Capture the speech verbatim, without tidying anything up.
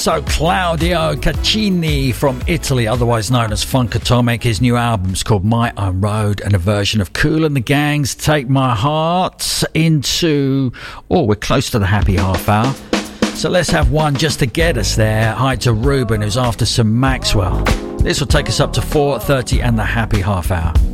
also Claudio Caccini from Italy, otherwise known as Funk Atomic. His new album's called My Own Road, and a version of Kool and the Gang's Take My Heart into... Oh, we're close to the happy half hour. So let's have one just to get us there. Hi to Ruben, who's after some Maxwell. This will take us up to four thirty and the happy half hour.